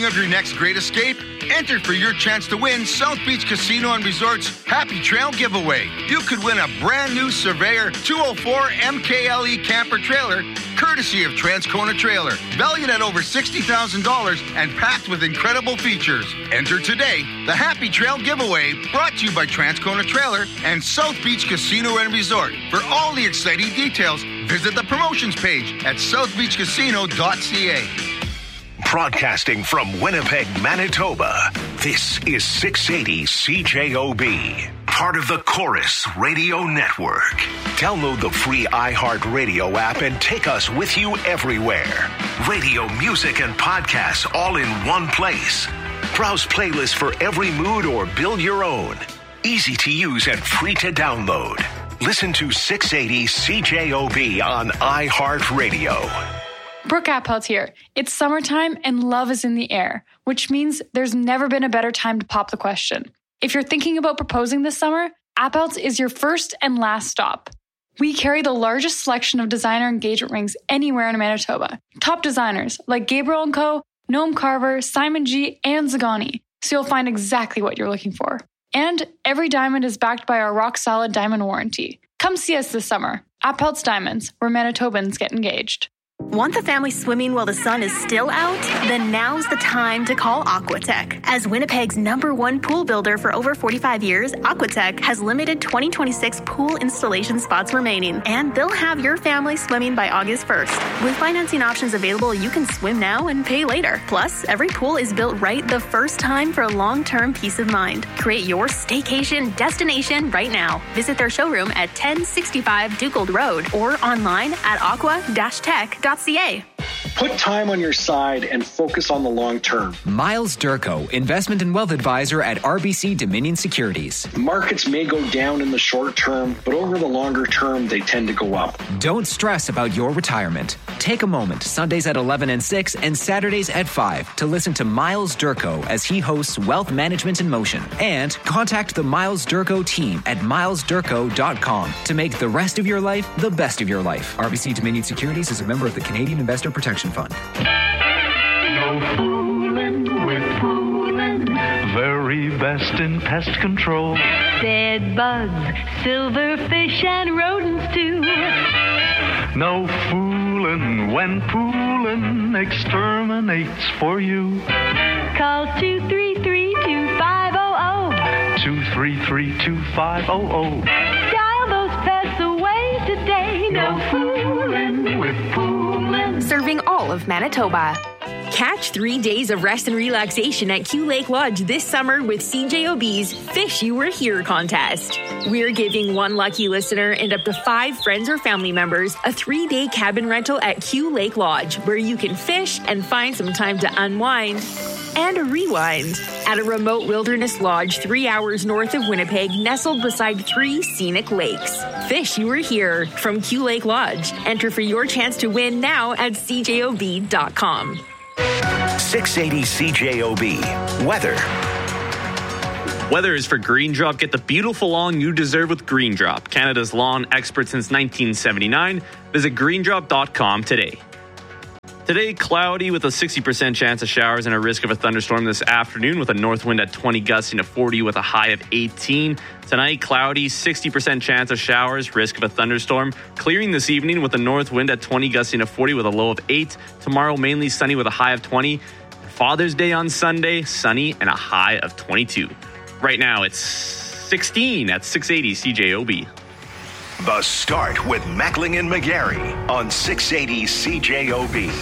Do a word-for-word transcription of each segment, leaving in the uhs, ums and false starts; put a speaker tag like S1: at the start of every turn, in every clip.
S1: Dreaming of your next great escape? Enter for your chance to win South Beach Casino and Resort's Happy Trail giveaway. You could win a brand new Surveyor two oh four M K L E camper trailer, courtesy of Transcona Trailer, valued at over sixty thousand dollars and packed with incredible features. Enter today. The Happy Trail giveaway, brought to you by Transcona Trailer and South Beach Casino and Resort. For all the exciting details, visit the promotions page at south beach casino dot c a.
S2: Broadcasting from Winnipeg, Manitoba, this is six eighty C J O B, part of the Chorus Radio Network. Download the free iHeartRadio app and take us with you everywhere. Radio, music, and podcasts all in one place. Browse playlists for every mood or build your own. Easy to use and free to download. Listen to six eighty C J O B on iHeartRadio.
S3: Brooke Appelt here. It's summertime and love is in the air, which means there's never been a better time to pop the question. If you're thinking about proposing this summer, Appelt's is your first and last stop. We carry the largest selection of designer engagement rings anywhere in Manitoba. Top designers like Gabriel and Co., Noam Carver, Simon G., and Zagani, so you'll find exactly what you're looking for. And every diamond is backed by our rock-solid diamond warranty. Come see us this summer. Appelt's Diamonds, where Manitobans get engaged.
S4: Want the family swimming while the sun is still out? Then now's the time to call Aquatech. As Winnipeg's number one pool builder for over forty-five years, Aquatech has limited twenty twenty-six pool installation spots remaining, and they'll have your family swimming by August first. With financing options available, you can swim now and pay later. Plus, every pool is built right the first time for long-term peace of mind. Create your staycation destination right now. Visit their showroom at ten sixty-five Dugold Road or online at aqua dash tech dot c a.
S5: Put time on your side and focus on the long term.
S6: Miles Durko, Investment and Wealth Advisor at R B C Dominion Securities.
S5: Markets may go down in the short term, but over the longer term, they tend to go up.
S6: Don't stress about your retirement. Take a moment, Sundays at eleven and six and Saturdays at five, to listen to Miles Durko as he hosts Wealth Management in Motion. And contact the Miles Durko team at miles durko dot com to make the rest of your life the best of your life. R B C Dominion Securities is a member of the Canadian Investor Protection Fund.
S7: No fooling with fooling, very best in pest control.
S8: Bed bugs, silverfish, and rodents too.
S7: No fooling when pooling exterminates for you.
S8: Call two three three, two five zero zero.
S7: two three three, two five zero zero.
S8: Dial those pests away today. No fooling with fooling.
S9: Serving all of Manitoba. Catch three days of rest and relaxation at Q Lake Lodge this summer with C J O B's Fish You Were Here contest. We're giving one lucky listener and up to five friends or family members a three-day cabin rental at Q Lake Lodge, where you can fish and find some time to unwind and rewind at a remote wilderness lodge three hours north of Winnipeg, nestled beside three scenic lakes. Fish You Were Here from Q Lake Lodge. Enter for your chance to win now at c j o b dot com.
S2: six eighty C J O B. Weather.
S10: Weather is for Green Drop. Get the beautiful lawn you deserve with Green Drop, Canada's lawn expert since nineteen seventy-nine. Visit green drop dot com today. Today, cloudy with a sixty percent chance of showers and a risk of a thunderstorm this afternoon with a north wind at twenty, gusting to forty with a high of eighteen. Tonight, cloudy, sixty percent chance of showers, risk of a thunderstorm. Clearing this evening with a north wind at twenty, gusting to forty with a low of eight. Tomorrow, mainly sunny with a high of twenty. Father's Day on Sunday, sunny and a high of twenty-two. Right now, it's sixteen at six eighty C J O B.
S2: The Start with Mackling and McGarry on six eighty C J O B.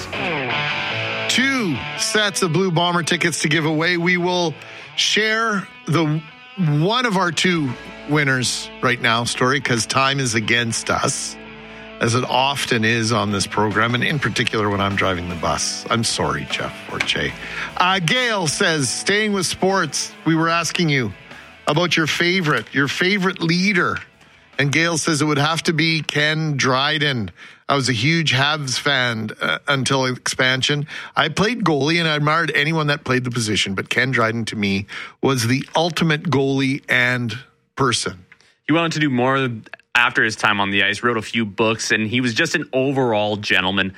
S11: Two sets of Blue Bomber tickets to give away. We will share the one of our two winners right now, Story, because time is against us, as it often is on this program, and in particular when I'm driving the bus. I'm sorry, Jeff or Jay. Uh, Gail says, staying with sports, we were asking you about your favorite, your favorite leader. And Gail says it would have to be Ken Dryden. I was a huge Habs fan uh, until expansion. I played goalie and I admired anyone that played the position, but Ken Dryden to me was the ultimate goalie and person.
S10: He wanted to do more after his time on the ice, wrote a few books, and he was just an overall gentleman.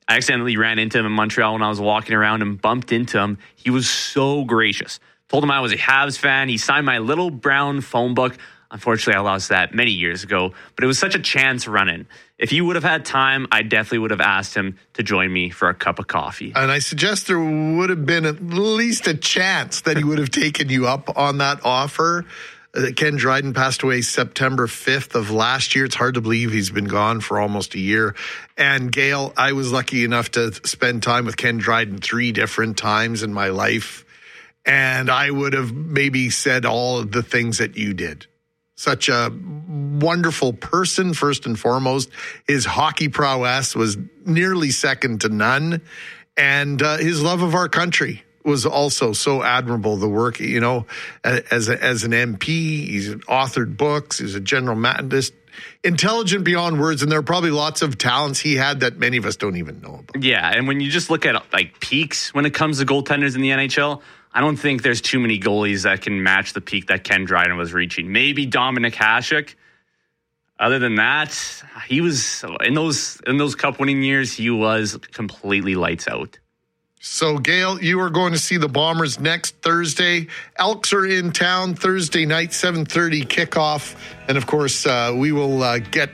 S10: I accidentally ran into him in Montreal when I was walking around and bumped into him. He was so gracious. Told him I was a Habs fan. He signed my little brown phone book. Unfortunately, I lost that many years ago, but it was such a chance run-in. If he would have had time, I definitely would have asked him to join me for a cup of coffee.
S11: And I suggest there would have been at least a chance that he would have taken you up on that offer. Uh, Ken Dryden passed away September fifth of last year. It's hard to believe he's been gone for almost a year. And Gail, I was lucky enough to spend time with Ken Dryden three different times in my life. And I would have maybe said all of the things that you did. Such a wonderful person, first and foremost. His hockey prowess was nearly second to none. And uh, his love of our country was also so admirable. The work, you know, as a, as an M P, he's authored books, he's a general man, just intelligent beyond words. And there are probably lots of talents he had that many of us don't even know about.
S10: Yeah, and when you just look at like peaks when it comes to goaltenders in the N H L, I don't think there's too many goalies that can match the peak that Ken Dryden was reaching. Maybe Dominic Hasek. Other than that, he was in those in those cup winning years, he was completely lights out.
S11: So, Gail, you are going to see the Bombers next Thursday. Elks are in town Thursday night, seven thirty kickoff. And, of course, uh, we will uh, get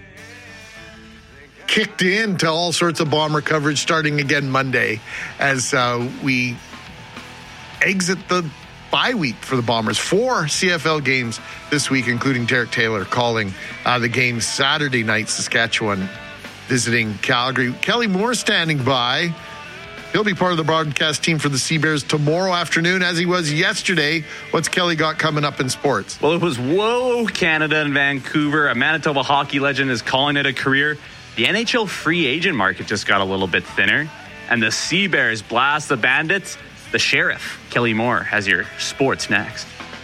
S11: kicked into all sorts of Bomber coverage starting again Monday as uh, we exit the bye week for the Bombers. Four C F L games this week, including Derek Taylor calling uh, the game Saturday night, Saskatchewan visiting Calgary. Kelly Moore standing by. He'll be part of the broadcast team for the Sea Bears tomorrow afternoon, as he was yesterday. What's Kelly got coming up in sports?
S10: Well, it was whoa, Canada and Vancouver. A Manitoba hockey legend is calling it a career. The N H L free agent market just got a little bit thinner. And the Sea Bears blast the Bandits. The Sheriff, Kelly Moore, has your sports next.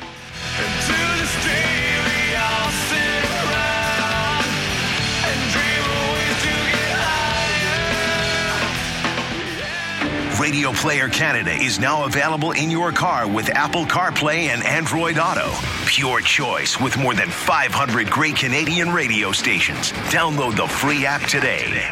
S2: Radio Player Canada is now available in your car with Apple CarPlay and Android Auto. Pure choice with more than five hundred great Canadian radio stations. Download the free app today.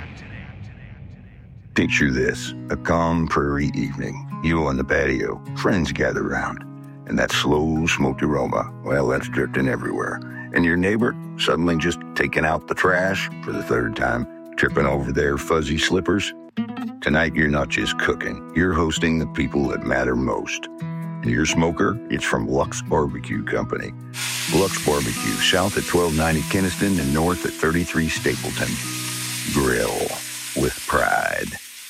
S12: Picture this, a calm prairie evening. You on the patio, friends gather around, and that slow smoked aroma, well, that's drifting everywhere. And your neighbor suddenly just taking out the trash for the third time, tripping over their fuzzy slippers. Tonight, you're not just cooking, you're hosting the people that matter most. And your smoker, it's from Lux Barbecue Company. Lux Barbecue, south at twelve ninety Kinnison and north at thirty-three Stapleton. Grill with pride.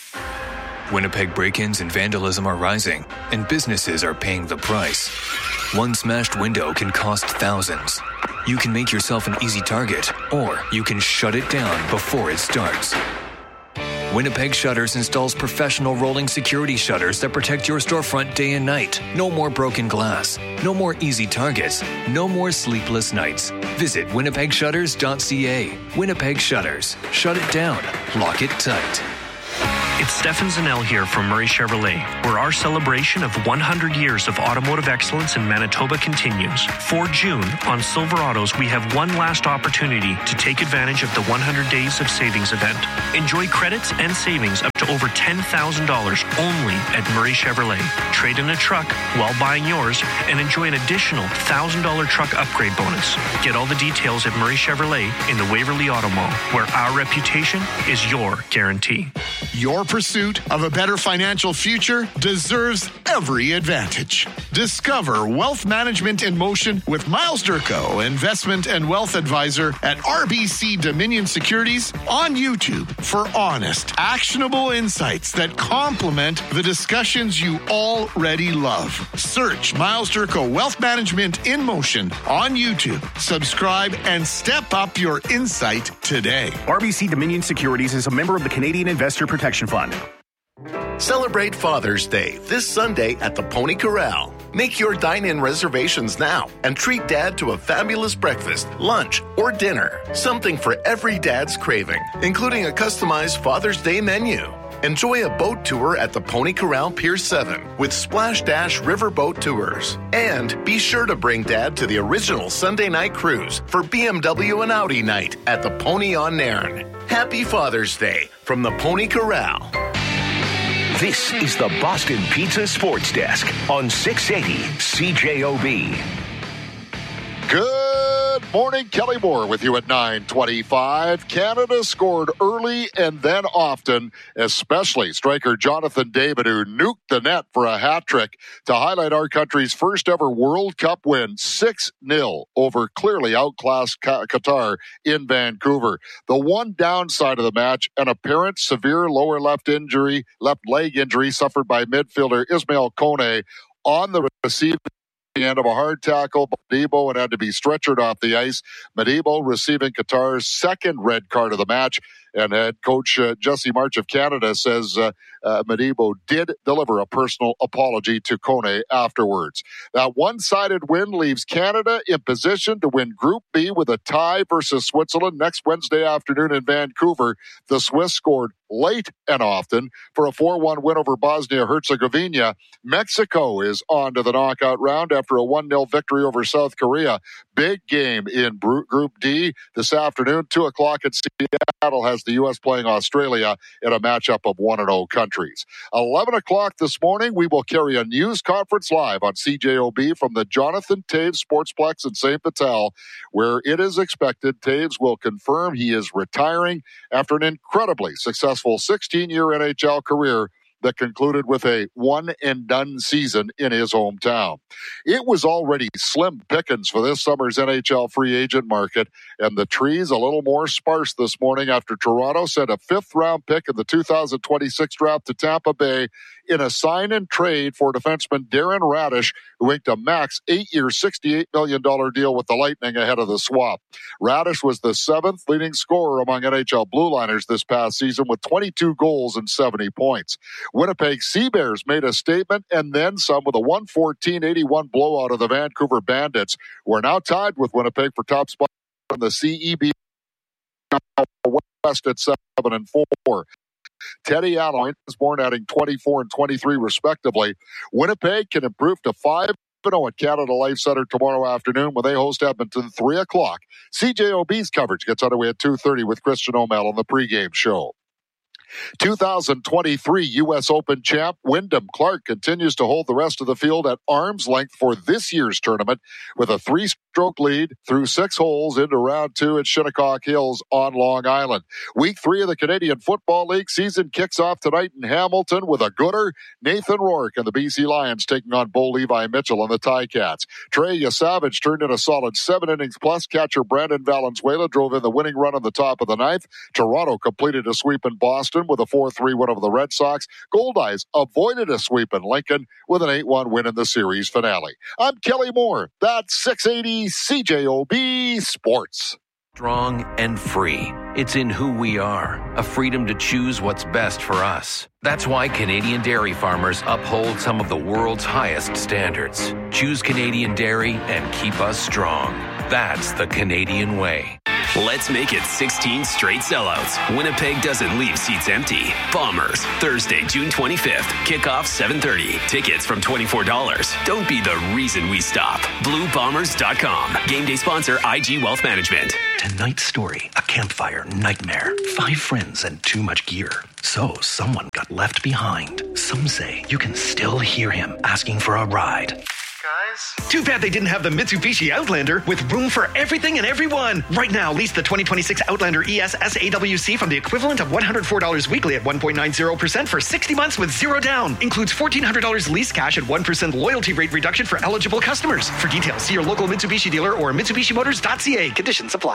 S13: Winnipeg break-ins and vandalism are rising, and businesses are paying the price. One smashed window can cost thousands. You can make yourself an easy target, or you can shut it down before it starts. Winnipeg Shutters installs professional rolling security shutters that protect your storefront day and night. No more broken glass. No more easy targets. No more sleepless nights. Visit winnipeg shutters dot c a. Winnipeg Shutters. Shut it down. Lock it tight.
S14: It's Stefan Zanel here from Murray Chevrolet, where our celebration of one hundred years of automotive excellence in Manitoba continues. For June, on Silverados, we have one last opportunity to take advantage of the one hundred Days of Savings event. Enjoy credits and savings up to over ten thousand dollars only at Murray Chevrolet. Trade in a truck while buying yours and enjoy an additional one thousand dollars truck upgrade bonus. Get all the details at Murray Chevrolet in the Waverly Auto Mall, where our reputation is your guarantee.
S15: Your pursuit of a better financial future deserves every advantage. Discover Wealth Management in Motion with Miles Durko, Investment and Wealth Advisor at R B C Dominion Securities on YouTube for honest, actionable insights that complement the discussions you already love. Search Miles Durko Wealth Management in Motion on YouTube. Subscribe and step up your insight today.
S16: R B C Dominion Securities is a member of the Canadian Investor Protection Fund.
S17: Celebrate Father's Day this Sunday at the Pony Corral. Make your dine-in reservations now and treat Dad to a fabulous breakfast, lunch, or dinner. Something for every dad's craving, including a customized Father's Day menu. Enjoy a boat tour at the Pony Corral Pier seven with Splash Dash Riverboat Tours. And be sure to bring Dad to the original Sunday night cruise for B M W and Audi night at the Pony on Nairn. Happy Father's Day from the Pony Corral.
S2: This is the Boston Pizza Sports Desk on six eighty C J O B.
S18: Good morning, Kelly Moore with you at nine twenty-five. Canada scored early and then often, especially striker Jonathan David, who nuked the net for a hat trick to highlight our country's first ever World Cup win, six nil over clearly outclassed Qatar in Vancouver. The one downside of the match, an apparent severe lower left injury, left leg injury suffered by midfielder Ismail Kone on the receiving end of a hard tackle by Modibo and had to be stretchered off the ice. Modibo receiving Qatar's second red card of the match. And head coach uh, Jesse March of Canada says uh, uh, Modibo did deliver a personal apology to Kone afterwards. That one-sided win leaves Canada in position to win Group B with a tie versus Switzerland next Wednesday afternoon in Vancouver. The Swiss scored late and often for a four one win over Bosnia-Herzegovina. Mexico is on to the knockout round after a one nil victory over South Korea. Big game in Group D this afternoon, two o'clock at Seattle has the U S playing Australia in a matchup of one and oh countries. eleven o'clock this morning, we will carry a news conference live on C J O B from the Jonathan Toews Sportsplex in Saint Vital, where it is expected Toews will confirm he is retiring after an incredibly successful sixteen-year N H L career that concluded with a one-and-done season in his hometown. It was already slim pickings for this summer's N H L free agent market, and the trees a little more sparse this morning after Toronto sent a fifth-round pick in the two thousand twenty-six draft to Tampa Bay in a sign-and-trade for defenseman Darren Radish, who inked a max eight-year, sixty-eight million dollars deal with the Lightning ahead of the swap. Radish was the seventh leading scorer among N H L Blue Liners this past season with twenty-two goals and seventy points. Winnipeg Sea Bears made a statement and then some with a one fourteen eighty-one blowout of the Vancouver Bandits, who are now tied with Winnipeg for top spot in the C E B West at seven and four. Teddy Allen is born adding twenty-four and twenty-three respectively. Winnipeg can improve to five and oh at Canada Life Center tomorrow afternoon when they host Edmonton three o'clock. C J O B's coverage gets underway at two thirty with Christian O'Mell on the pregame show. two thousand twenty-three U S Open champ Wyndham Clark continues to hold the rest of the field at arm's length for this year's tournament with a three-stroke lead through six holes into round two at Shinnecock Hills on Long Island. Week three of the Canadian Football League season kicks off tonight in Hamilton with a gooder. Nathan Rourke and the B C Lions taking on Bo Levi Mitchell and the Ticats. Trey Yasavage turned in a solid seven innings plus. Catcher Brandon Valenzuela drove in the winning run on the top of the ninth. Toronto completed a sweep in Boston with a four three win over the Red Sox. Goldeyes avoided a sweep in Lincoln with an eight one win in the series finale. I'm Kelly Moore. That's six eighty C J O B Sports.
S19: Strong and free. It's in who we are, a freedom to choose what's best for us. That's why Canadian dairy farmers uphold some of the world's highest standards. Choose Canadian dairy and keep us strong. That's the Canadian way.
S20: Let's make it sixteen straight sellouts. Winnipeg doesn't leave seats empty. Bombers, Thursday, June twenty-fifth. Kickoff seven thirty. Tickets from twenty-four dollars. Don't be the reason we stop. blue bombers dot com. Game day sponsor I G Wealth Management.
S21: Tonight's story, a campfire nightmare. Five friends and too much gear. So someone got left behind. Some say you can still hear him asking for a ride.
S22: Guys? Too bad they didn't have the Mitsubishi Outlander with room for everything and everyone. Right now, lease the twenty twenty-six Outlander E S S A W C from the equivalent of one hundred four dollars weekly at one point nine zero percent for sixty months with zero down. Includes fourteen hundred dollars lease cash at one percent loyalty rate reduction for eligible customers. For details, see your local Mitsubishi dealer or Mitsubishi Motors dot C A. Conditions apply.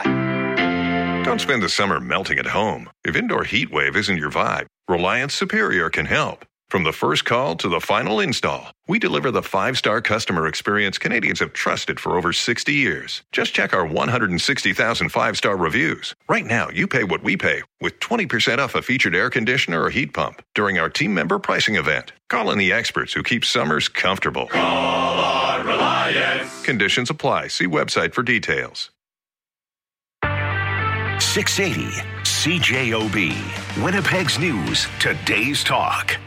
S23: Don't spend the summer melting at home. If indoor heat wave isn't your vibe, Reliance Superior can help. From the first call to the final install, we deliver the five-star customer experience Canadians have trusted for over sixty years. Just check our one hundred sixty thousand five-star reviews. Right now, you pay what we pay with twenty percent off a featured air conditioner or heat pump during our team member pricing event. Call in the experts who keep summers comfortable.
S24: Call on Reliance.
S23: Conditions apply. See website for details.
S2: six eighty C J O B. Winnipeg's News, today's talk.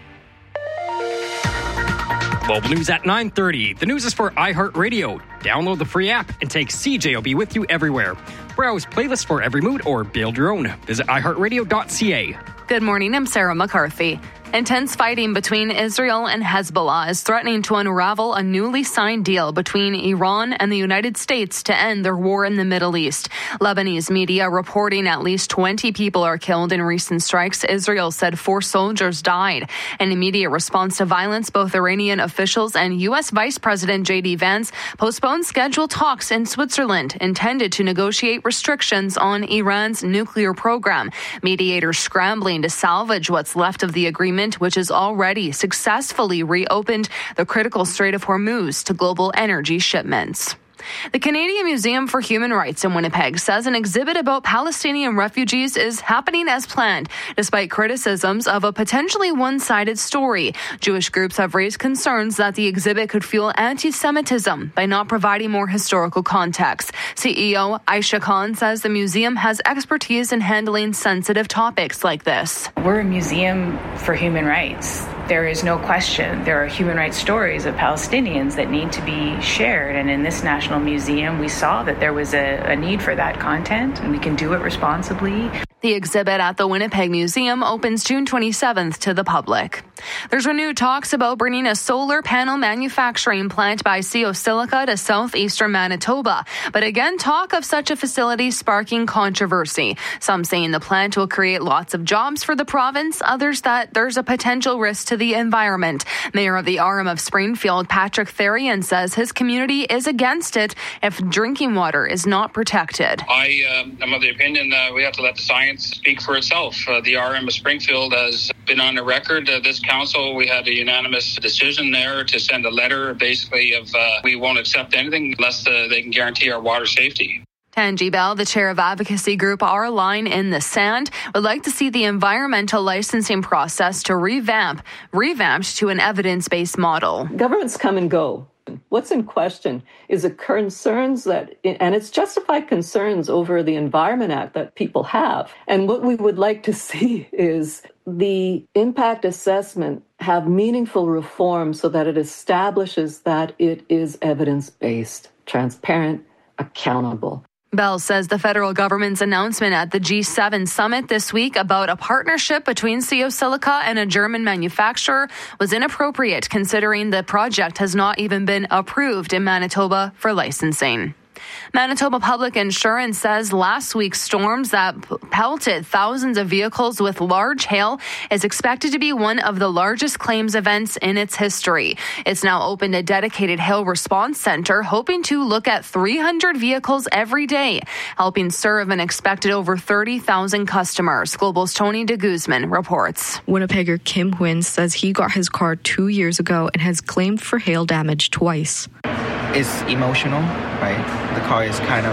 S1: Global News at nine thirty. The news is for iHeartRadio. Download the free app and take C J O B with you everywhere. Browse playlists for every mood or build your own. Visit i heart radio dot c a.
S3: Good morning, I'm Sarah McCarthy. Intense fighting between Israel and Hezbollah is threatening to unravel a newly signed deal between Iran and the United States to end their war in the Middle East. Lebanese media reporting at least twenty people are killed in recent strikes. Israel said four soldiers died. In immediate response to violence, both Iranian officials and U S Vice President J D Vance postponed scheduled talks in Switzerland intended to negotiate restrictions on Iran's nuclear program. Mediators scrambling to salvage what's left of the agreement, which has already successfully reopened the critical Strait of Hormuz to global energy shipments. The Canadian Museum for Human Rights in Winnipeg says an exhibit about Palestinian refugees is happening as planned, despite criticisms of a potentially one-sided story. Jewish groups have raised concerns that the exhibit could fuel anti-Semitism by not providing more historical context. C E O Aisha Khan says the museum has expertise in handling sensitive topics like this.
S4: We're a museum for human rights. There is no question. There are human rights stories of Palestinians that need to be shared. And in this National Museum, we saw that there was a, a need for that content, and we can do it responsibly.
S3: The exhibit at the Winnipeg Museum opens June twenty-seventh to the public. There's renewed talks about bringing a solar panel manufacturing plant by Seo-Silica to southeastern Manitoba. But again, talk of such a facility sparking controversy. Some saying the plant will create lots of jobs for the province, others that there's a potential risk to the environment. Mayor of the R M of Springfield, Patrick Therian, says his community is against it if drinking water is not protected.
S24: I uh, am of the opinion uh, we have to let the science speak for itself. Uh, the R M of Springfield has been on the record. Uh, this council, we had a unanimous decision there to send a letter basically of uh, we won't accept anything unless uh, they can guarantee our water safety.
S3: Tanji Bell, the chair of advocacy group Our Line in the Sand, would like to see the environmental licensing process to revamp, revamped to an evidence-based model.
S25: Governments come and go. What's in question is the concerns that, and it's justified concerns over the Environment Act that people have. And what we would like to see is the impact assessment have meaningful reform so that it establishes that it is evidence-based, transparent, accountable.
S3: Bell says the federal government's announcement at the G seven summit this week about a partnership between Seo-Silica and a German manufacturer was inappropriate, considering the project has not even been approved in Manitoba for licensing. Manitoba Public Insurance says last week's storms that pelted thousands of vehicles with large hail is expected to be one of the largest claims events in its history. It's now opened a dedicated hail response center, hoping to look at three hundred vehicles every day, helping serve an expected over thirty thousand customers. Global's Tony de Guzman reports.
S26: Winnipegger Kim Huynh says he got his car two years ago and has claimed for hail damage twice.
S27: It's emotional, right? The car is kind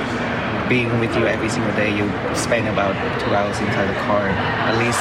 S27: of being with you every single day. You spend about two hours inside the car. At least,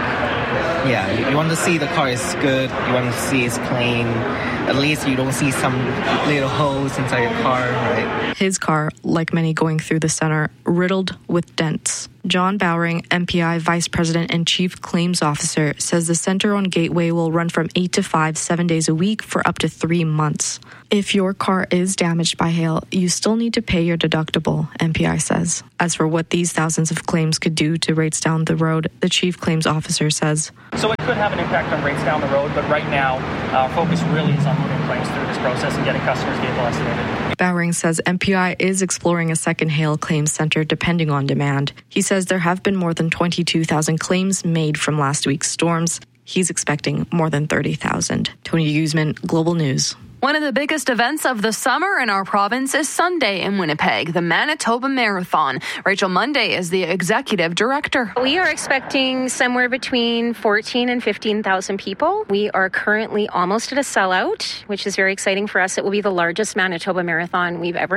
S27: like, yeah, you want to see the car is good. You want to see it's clean. At least you don't see some little holes inside your car, right?
S26: His car, like many going through the center, riddled with dents. John Bowering, M P I Vice President and Chief Claims Officer, says the center on Gateway will run from eight to five, seven days a week for up to three months. If your car is damaged by hail, you still need to pay your deductible, M P I says. As for what these thousands of claims could do to rates down the road, the Chief Claims Officer says.
S28: So it could have an impact on rates down the road, but right now our focus really is on moving claims through this process and getting customers vehicle estimated.
S26: Bowering says M P I is exploring a second hail claims center depending on demand. He says there have been more than twenty-two thousand claims made from last week's storms. He's expecting more than thirty thousand. Tony Guzman, Global News.
S3: One of the biggest events of the summer in our province is Sunday in Winnipeg, the Manitoba Marathon. Rachel Monday is the executive director.
S29: We are expecting somewhere between fourteen and fifteen thousand people. We are currently almost at a sellout, which is very exciting for us. It will be the largest Manitoba Marathon we've ever had.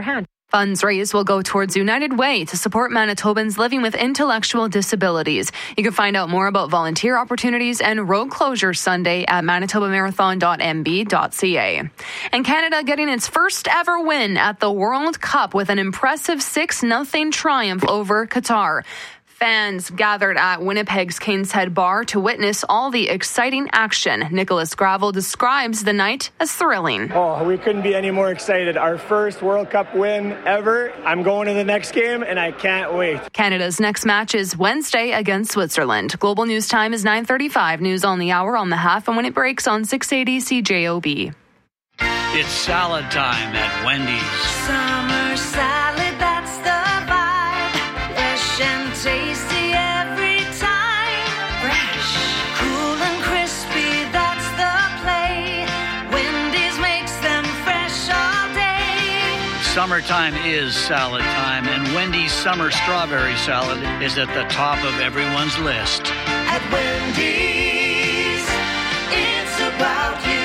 S3: Funds raised will go towards United Way to support Manitobans living with intellectual disabilities. You can find out more about volunteer opportunities and road closure Sunday at manitoba marathon dot m b dot c a. And Canada getting its first ever win at the World Cup with an impressive six nothing triumph over Qatar. Fans gathered at Winnipeg's Canes Head Bar to witness all the exciting action. Nicholas Gravel describes the night as thrilling.
S5: Oh, we couldn't be any more excited. Our first World Cup win ever. I'm going to the next game, and I can't wait.
S3: Canada's next match is Wednesday against Switzerland. Global News Time is nine thirty-five. News on the hour, on the half, and when it breaks on six eighty C J O B.
S6: It's salad time at Wendy's.
S7: Summer salad, that's the vibe. Fresh and tasty every time. Fresh, cool and crispy, that's the play. Wendy's makes them fresh all day.
S6: Summertime is salad time, and Wendy's summer strawberry salad is at the top of everyone's list.
S7: At Wendy's, it's about you.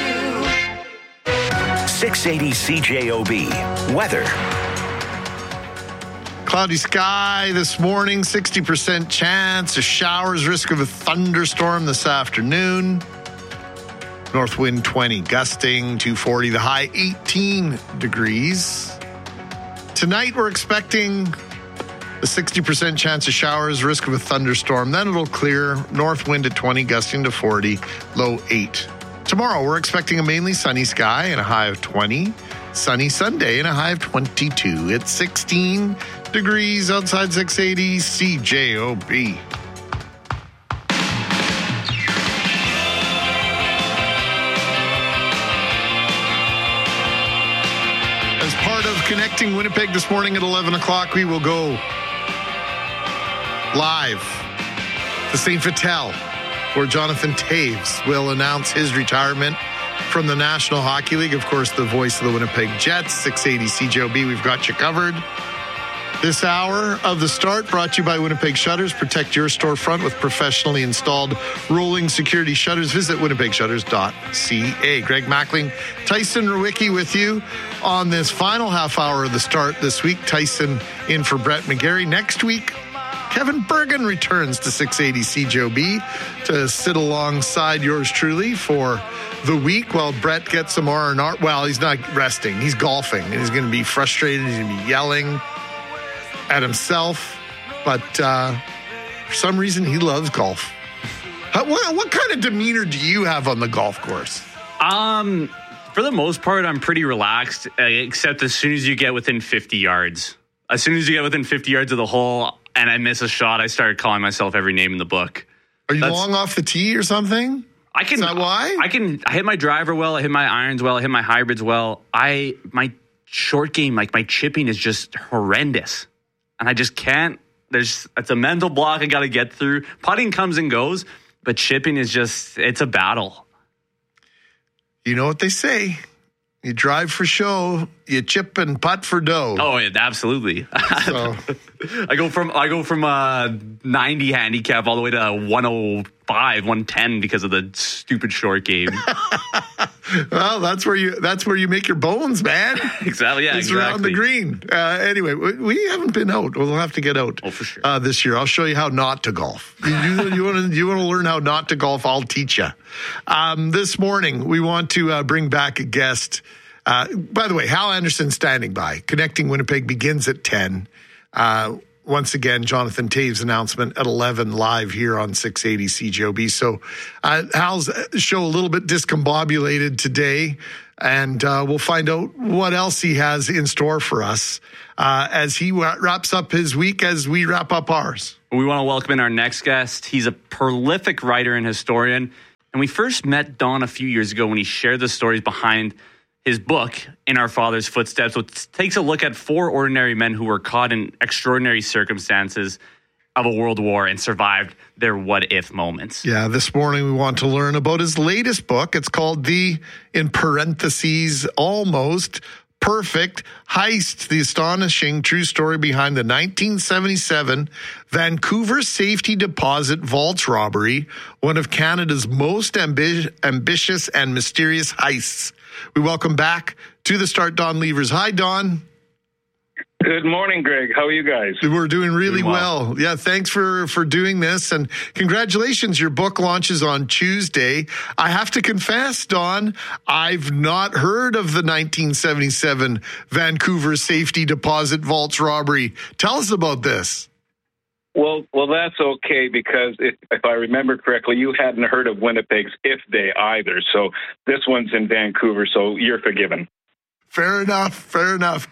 S2: six eighty C J O B. Weather.
S15: Cloudy sky this morning, sixty percent chance of showers, risk of a thunderstorm this afternoon. North wind twenty, gusting two forty, the high eighteen degrees. Tonight we're expecting a sixty percent chance of showers, risk of a thunderstorm. Then it'll clear, north wind at twenty, gusting to forty, low eight. Tomorrow, we're expecting a mainly sunny sky and a high of twenty. Sunny Sunday and a high of twenty-two. It's sixteen degrees outside six eighty C J O B. As part of Connecting Winnipeg this morning at eleven o'clock, we will go live to Saint Vital, where Jonathan Toews will announce his retirement from the National Hockey League. Of course, the voice of the Winnipeg Jets, six eighty C J O B. We've got you covered. This hour of the start brought to you by Winnipeg Shutters. Protect your storefront with professionally installed rolling security shutters. Visit winnipeg shutters dot c a. Greg Mackling, Tyson Rewicki with you on this final half hour of the start this week. Tyson in for Brett McGarry. Next week, Kevin Bergen returns to six eighty C J O B to sit alongside yours truly for the week while Brett gets some R and R. Well, he's not resting. He's golfing, and he's going to be frustrated. He's going to be yelling at himself. But uh, for some reason, he loves golf. How, what, what kind of demeanor do you have on the golf course?
S8: Um, for the most part, I'm pretty relaxed, except as soon as you get within fifty yards. As soon as you get within fifty yards of the hole and I miss a shot, I started calling myself every name in the book.
S15: Are you
S8: That's,
S15: long off the tee or something?
S8: I can.
S15: Is that why?
S8: I can. I hit my driver well. I hit my irons well. I hit my hybrids well. I my short game, like my chipping, is just horrendous, and I just can't. There's it's a mental block I got to get through. Putting comes and goes, but chipping is just it's a battle.
S15: You know what they say. You drive for show, you chip and putt for dough.
S8: Oh, yeah, absolutely. So. I go from I go from a ninety handicap all the way to a one oh five, one ten because of the stupid short game.
S15: Well, that's where you that's where you make your bones, man.
S8: Exactly. Yeah,
S15: it's
S8: exactly.
S15: around the green. Uh, anyway, we, we haven't been out. We'll have to get out.
S8: Oh, for sure.
S15: Uh, this year, I'll show you how not to golf. You, you, you want to you want to learn how not to golf? I'll teach you. Um, this morning, we want to uh, bring back a guest. Uh, by the way, Hal Anderson standing by. Connecting Winnipeg begins at ten. Uh, once again, Jonathan Toews' announcement at eleven live here on six eighty C J O B. So uh, Hal's show a little bit discombobulated today, and uh, we'll find out what else he has in store for us uh, as he wraps up his week as we wrap up ours.
S8: We want to welcome in our next guest. He's a prolific writer and historian, and we first met Don a few years ago when he shared the stories behind his book, In Our Father's Footsteps, which takes a look at four ordinary men who were caught in extraordinary circumstances of a world war and survived their what-if moments.
S15: Yeah, this morning we want to learn about his latest book. It's called The, in parentheses, Almost Perfect Heist, the astonishing true story behind the nineteen seventy-seven Vancouver Safety Deposit Vaults robbery, one of Canada's most ambi- ambitious and mysterious heists. We welcome back to the start Don Levers. Hi, Don.
S9: Good morning, Greg. How are you guys?
S15: We're doing really
S9: Doing
S15: well.
S9: well.
S15: Yeah, thanks for, for doing this. And congratulations, your book launches on Tuesday. I have to confess, Don, I've not heard of the nineteen seventy-seven Vancouver Safety Deposit Vaults robbery. Tell us about this.
S9: Well, well, that's okay, because if, if I remember correctly, you hadn't heard of Winnipeg's If Day either. So this one's in Vancouver, so you're forgiven.
S15: Fair enough. Fair enough.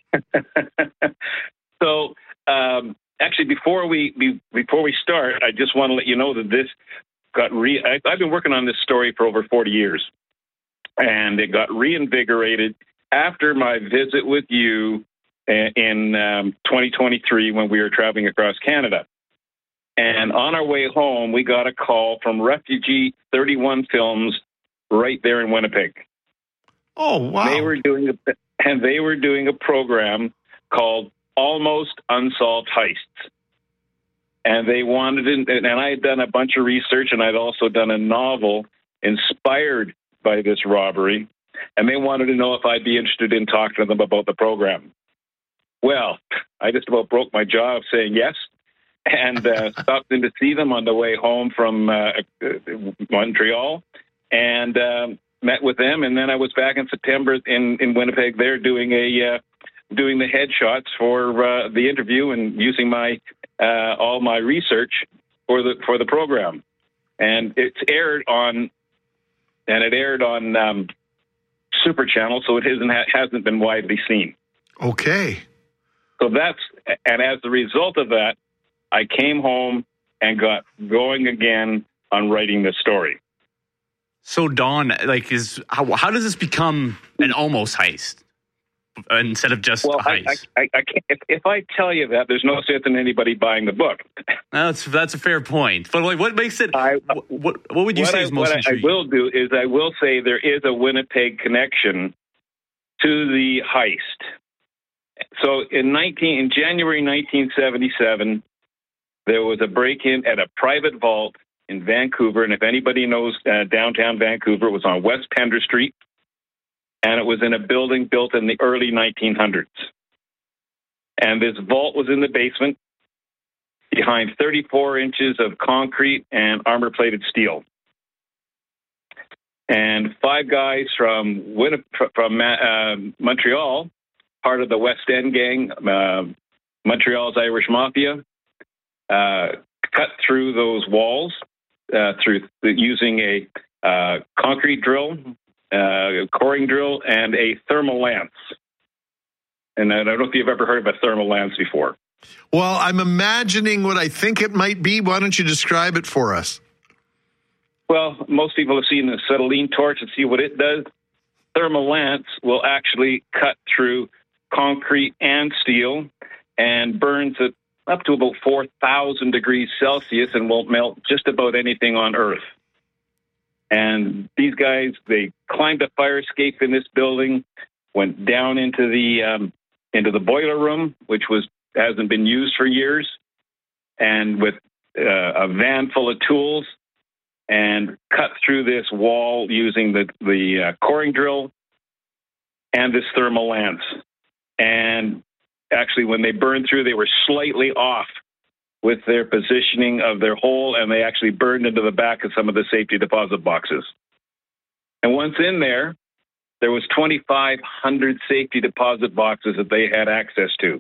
S9: So, um, actually, before we, we before we start, I just want to let you know that this got re. I, I've been working on this story for over forty years, and it got reinvigorated after my visit with you in um, twenty twenty-three when we were traveling across Canada. And on our way home, we got a call from Refugee thirty-one Films right there in Winnipeg.
S15: Oh, wow.
S9: They were doing a, and they were doing a program called Almost Unsolved Heists. And they wanted, and I had done a bunch of research, and I'd also done a novel inspired by this robbery. And they wanted to know if I'd be interested in talking to them about the program. Well, I just about broke my jaw of saying yes, and uh, stopped in to see them on the way home from uh, Montreal, and um, met with them. And then I was back in September in, in Winnipeg there doing a uh, doing the headshots for uh, the interview and using my uh, all my research for the for the program. And it's aired on, and it aired on um, Super Channel, so it hasn't hasn't been widely seen.
S15: Okay.
S9: So that's, and as a result of that, I came home and got going again on writing this story.
S8: So, Don, like, is how, how does this become an almost heist instead of just
S9: well,
S8: a heist?
S9: I, I, I can't, if, if I tell you that, there's no sense in anybody buying the book.
S8: That's that's a fair point. But like, what makes it?
S9: I,
S8: what what would you say
S9: I,
S8: is most
S9: what
S8: intriguing?
S9: I will do is I will say there is a Winnipeg connection to the heist. So in nineteen in January nineteen seventy-seven, there was a break-in at a private vault in Vancouver, and if anybody knows uh, downtown Vancouver, it was on West Pender Street, and it was in a building built in the early nineteen hundreds. And this vault was in the basement behind thirty-four inches of concrete and armor-plated steel. And five guys from Winnip- from uh, Montreal, part of the West End gang, uh, Montreal's Irish Mafia, uh, cut through those walls uh, through using a uh, concrete drill, uh, coring drill, and a thermal lance. And I don't know if you've ever heard of a thermal lance before.
S15: Well, I'm imagining what I think it might be. Why don't you describe it for us?
S9: Well, most people have seen the acetylene torch and see what it does. Thermal lance will actually cut through concrete and steel and burns at up to about four thousand degrees Celsius and won't melt just about anything on Earth. And these guys, they climbed a fire escape in this building, went down into the um, into the boiler room, which was hasn't been used for years, and with uh, a van full of tools, and cut through this wall using the the uh, coring drill and this thermal lance. And actually, when they burned through, they were slightly off with their positioning of their hole, and they actually burned into the back of some of the safety deposit boxes. And once in there, there was twenty-five hundred safety deposit boxes that they had access to.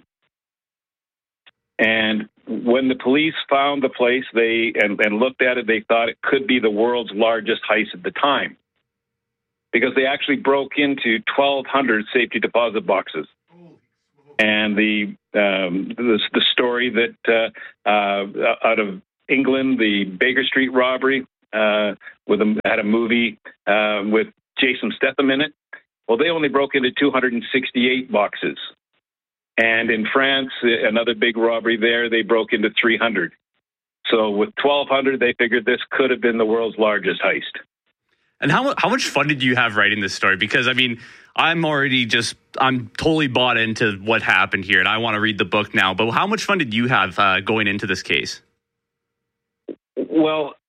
S9: And when the police found the place they and, and looked at it, they thought it could be the world's largest heist at the time, because they actually broke into twelve hundred safety deposit boxes. And the um, the, the story that uh, uh, out of England, the Baker Street robbery, uh, with a, had a movie uh, with Jason Statham in it. Well, they only broke into two hundred sixty-eight boxes. And in France, another big robbery there, they broke into three hundred. So with twelve hundred, they figured this could have been the world's largest heist.
S8: And how how much fun did you have writing this story? Because, I mean, I'm already just, I'm totally bought into what happened here, and I want to read the book now. But how much fun did you have uh, going into this case?
S9: Well,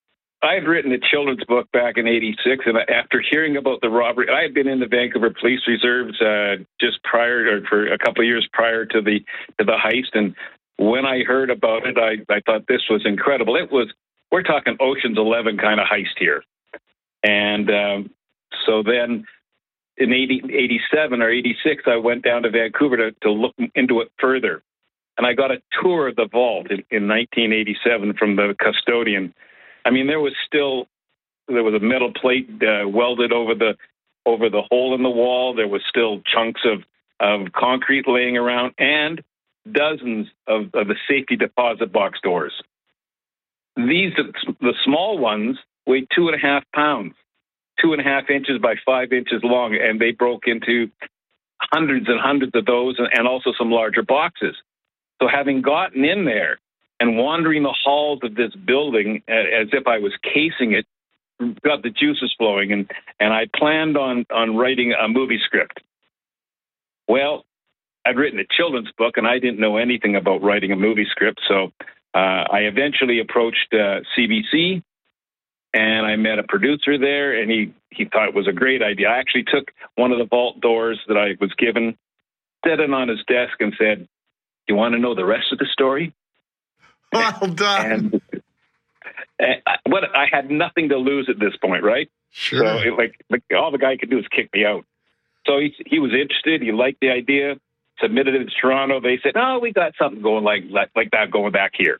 S9: I had written a children's book back in eighty-six, and after hearing about the robbery, I had been in the Vancouver Police Reserves uh, just prior, or for a couple of years prior to the to the heist. And when I heard about it, I, I thought this was incredible. It was, we're talking Ocean's Eleven kind of heist here. And um, so then in eighty, eighty-seven or eighty-six, I went down to Vancouver to, to look into it further. And I got a tour of the vault in, in nineteen eighty-seven from the custodian. I mean, there was still, there was a metal plate uh, welded over the over the hole in the wall. There was still chunks of, of concrete laying around and dozens of, of the safety deposit box doors. These, the small ones, weighed two and a half pounds, two and a half inches by five inches long, and they broke into hundreds and hundreds of those and, and also some larger boxes. So having gotten in there, and wandering the halls of this building as if I was casing it, got the juices flowing, and, and I planned on, on writing a movie script. Well, I'd written a children's book, and I didn't know anything about writing a movie script, so uh, I eventually approached uh, C B C, and I met a producer there, and he, he thought it was a great idea. I actually took one of the vault doors that I was given, set it on his desk, and said, "You want to know the rest of the story?"
S15: Well done.
S9: And, and I, what I had nothing to lose at this point, right?
S15: Sure.
S9: So it, like, like all the guy could do is kick me out. So he he was interested. He liked the idea. Submitted it to Toronto. They said, "Oh, we got something going like like, like that going back here."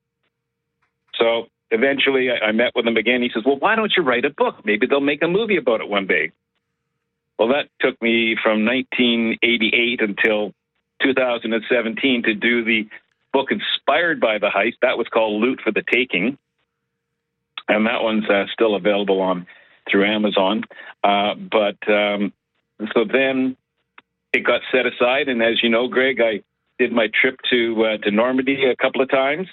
S9: So eventually, I, I met with him again. He says, "Well, why don't you write a book? Maybe they'll make a movie about it one day." Well, that took me from nineteen eighty-eight until two thousand seventeen to do the book inspired by the heist. That was called Loot for the Taking, and that one's uh, still available on through Amazon. Uh, but um, so then it got set aside, and as you know, Greg, I did my trip to uh, to Normandy a couple of times,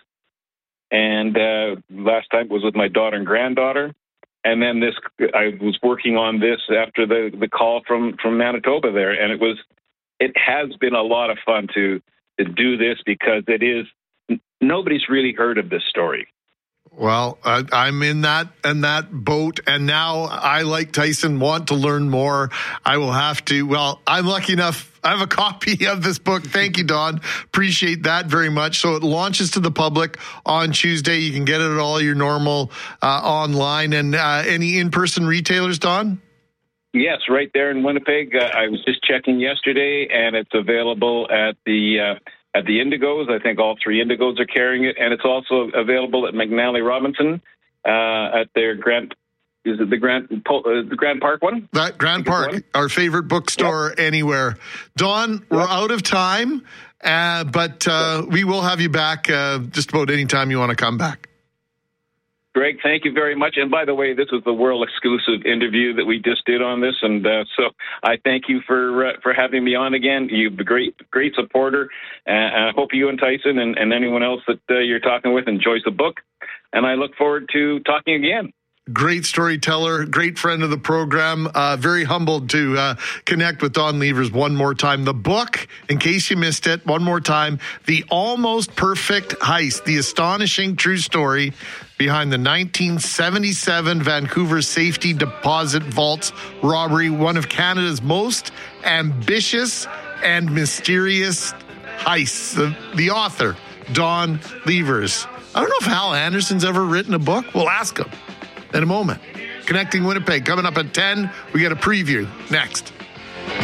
S9: and uh, last time was with my daughter and granddaughter. And then this, I was working on this after the, the call from, from Manitoba there, and it was it has been a lot of fun to. to do this because it is, nobody's really heard of this story.
S15: Well, uh, I'm in that in that boat, and now I, like Tyson, want to learn more. I will have to, well, I'm lucky enough, I have a copy of this book. Thank you, Don. Appreciate that very much. So it launches to the public on Tuesday. You can get it at all your normal uh, online and uh, any in-person retailers, Don?
S9: Yes, right there in Winnipeg. Uh, I was just checking yesterday, and it's available at the uh, at the Indigos. I think all three Indigos are carrying it, and it's also available at McNally Robinson uh, at their Grant. Is it the Grant uh, the Grant Park one?
S15: That Grant Park, one? Our favorite bookstore yep. anywhere. Don, yep. we're out of time, uh, but uh, we will have you back uh, just about any time you want to come back.
S9: Greg, thank you very much. And by the way, this was the world exclusive interview that we just did on this, and uh, so I thank you for uh, for having me on again. You've been a great, great supporter. Uh, I hope you and Tyson and, and anyone else that uh, you're talking with enjoys the book, and I look forward to talking again.
S15: Great storyteller, great friend of the program. Uh, very humbled to uh, connect with Don Levers one more time. The book, in case you missed it, one more time, The Almost Perfect Heist, the astonishing true story behind the nineteen seventy-seven Vancouver Safety Deposit Vaults robbery, one of Canada's most ambitious and mysterious heists. The, the author, Don Levers. I don't know if Hal Anderson's ever written a book. We'll ask him in a moment. Connecting Winnipeg coming up at ten. We get a preview next.